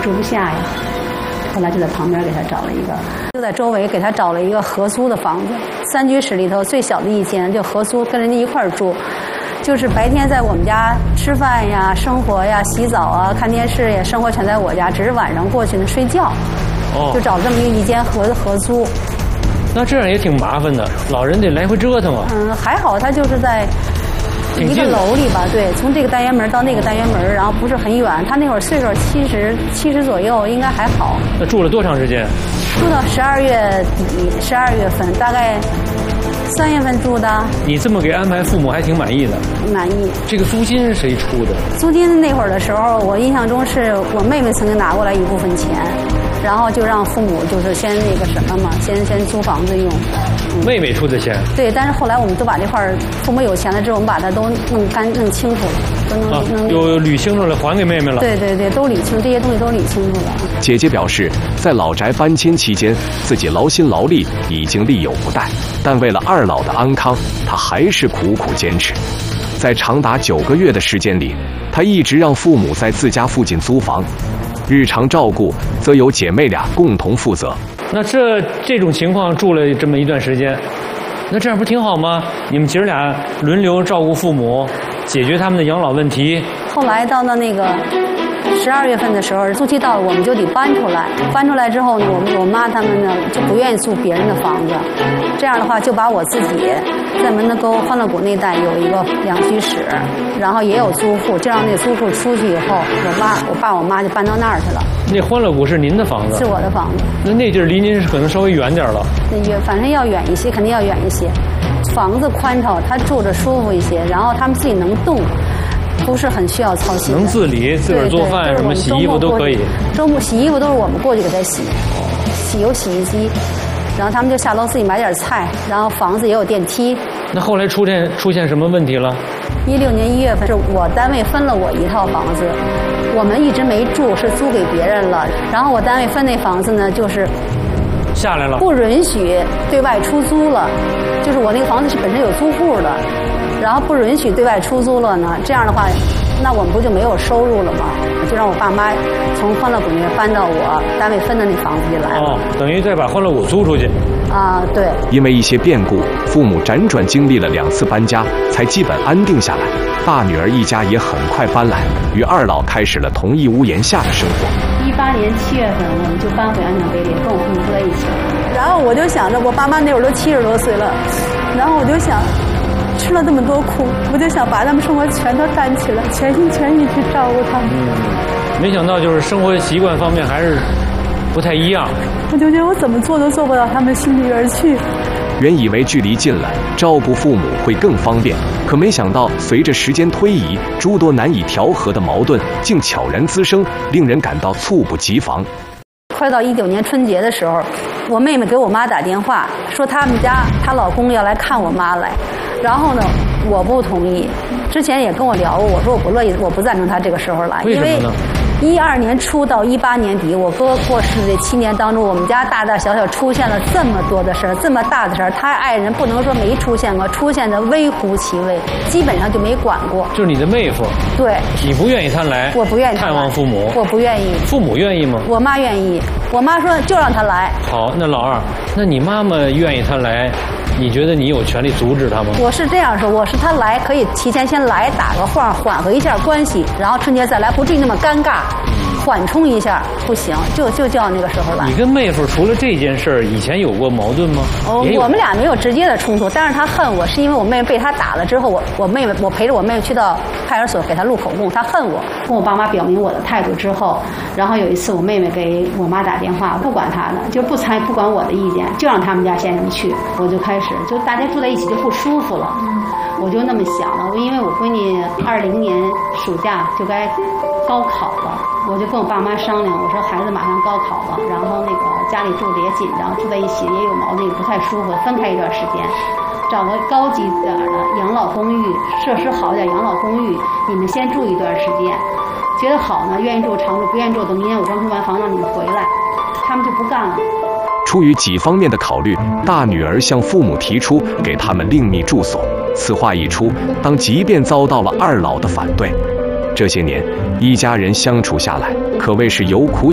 住不下呀。后来就在旁边给他找了一个，就在周围给他找了一个合租的房子，3居室里头最小的一间就合租，跟人家一块儿住。就是白天在我们家吃饭呀、生活呀、洗澡啊、看电视呀，生活全在我家，只是晚上过去呢睡觉。就找这么一间合租。 那这样也挺麻烦的，老人得来回折腾啊。 还好他就是在一个楼里吧，对，从这个单元门到那个单元门，然后不是很远。他那会儿岁数70左右，应该还好。 那住了多长时间？ 住到12月底，12月份，大概3月份住的。你这么给安排，父母还挺满意的。 满意。 这个租金是谁出的？ 租金那会儿的时候，我印象中是我妹妹曾经拿过来一部分钱。然后就让父母就是先那个什么嘛，先租房子用。 妹妹出的钱。对， 但是后来我们都把这块父母有钱了之后，我们把它都弄清楚了，都弄有捋清楚了，还给妹妹了。 对，都理清，这些东西都理清楚了。 姐姐表示，在老宅搬迁期间，自己劳心劳力已经力有不逮，但为了二老的安康，她还是苦苦坚持。在长达9个月的时间里，她一直让父母在自家附近租房。日常照顾则由姐妹俩共同负责。 那这种情况住了这么一段时间，那这样不挺好吗？你们姐儿俩轮流照顾父母，解决他们的养老问题。 后来到了那个12月份的时候，租期到了，我们就得搬出来。搬出来之后呢，我妈他们呢就不愿意租别人的房子，这样的话就把我自己在门头沟欢乐谷那带有一个2居室，然后也有租户，就让那租户出去以后，我爸我妈就搬到那儿去了。 那欢乐谷是您的房子？ 是我的房子。 那地儿离您可能稍微远点了。 反正要远一些，肯定要远一些。房子宽敞，他住着舒服一些，然后他们自己能动。不是很需要操心， 能自理，自个儿做饭，什么洗衣服都可以。 周末洗衣服都是我们过去给他洗，有洗衣机，然后他们就下楼自己买点菜，然后房子也有电梯。 那后来出现什么问题了 ？16年1月份是我单位分了我一套房子，我们一直没住，是租给别人了。然后我单位分那房子呢，就是下来了， 不允许对外出租了，就是我那个房子是本身有租户的。然后不允许对外出租了呢，这样的话，那我们不就没有收入了吗？就让我爸妈从欢乐谷那搬到我单位分的那房子里来了。 等于再把欢乐谷租出去。 对。 因为一些变故，父母辗转经历了2次搬家，才基本安定下来。大女儿一家也很快搬来，与二老开始了同一屋檐下的生活。 18年7月份，我们就搬回安江北里，跟我父母住在一起。然后我就想着，我爸妈那会儿都70多岁了，然后我就想。吃了这么多苦，我就想把他们生活全都担起来，全心全意去照顾他们。 没想到就是生活习惯方面还是不太一样。 我就觉得我怎么做都做不到他们心里边去。 原以为距离近了，照顾父母会更方便，可没想到随着时间推移，诸多难以调和的矛盾竟悄然滋生，令人感到猝不及防。 快到19年春节的时候，我妹妹给我妈打电话说他们家她老公要来看我妈来。然后呢，我不同意。之前也跟我聊过，我说我不乐意，我不赞成他这个时候来。 为什么呢？ 因为12年初到18年底，我哥过世这7年当中，我们家大大小小出现了这么多的事儿，这么大的事儿，他爱人不能说没出现过，出现的微乎其微，基本上就没管过。 就是你的妹夫。 对。 你不愿意他来？ 我不愿意他来看望父母。 我不愿意。 父母愿意吗？ 我妈愿意。我妈说就让他来。 好，那老二，那你妈妈愿意他来？你觉得你有权利阻止他吗？ 我是这样说，我是他来可以提前先来打个话，缓和一下关系，然后春节再来，不至于那么尴尬，缓冲一下不行，就叫那个时候来。 你跟妹夫除了这件事儿，以前有过矛盾吗？ 我们俩没有直接的冲突，但是他恨我是因为我妹妹被他打了之后，我陪着我妹妹去到派出所给他录口供，他恨我，跟我爸妈表明我的态度之后，然后有一次我妹妹给我妈打电话，不管他的，就不管我的意见，就让他们家先生去，我就开始就大家住在一起就不舒服了，我就那么想了，因为我闺女20年暑假就该高考了，我就跟我爸妈商量，我说孩子马上高考了，然后那个家里住的也紧张，住在一起也有矛盾，也不太舒服，分开一段时间，找个高级点的养老公寓，设施好点养老公寓，你们先住一段时间，觉得好呢，愿意住常住，不愿意住等明年我装修完房让你们回来，他们就不干了。 出于几方面的考虑，大女儿向父母提出给他们另觅住所。此话一出，当即便遭到了二老的反对。这些年，一家人相处下来，可谓是有苦